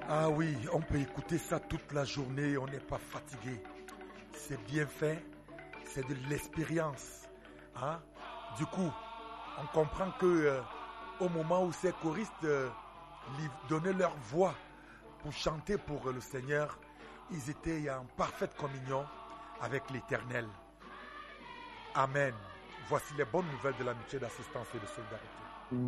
Ah oui, on peut écouter ça toute la journée, on n'est pas fatigué. C'est bien fait, c'est de l'expérience. Hein? Du coup, on comprend que au moment où ces choristes donnaient leur voix pour chanter pour le Seigneur, ils étaient en parfaite communion avec l'Éternel. Amen. Voici les bonnes nouvelles de l'amitié, d'assistance et de solidarité.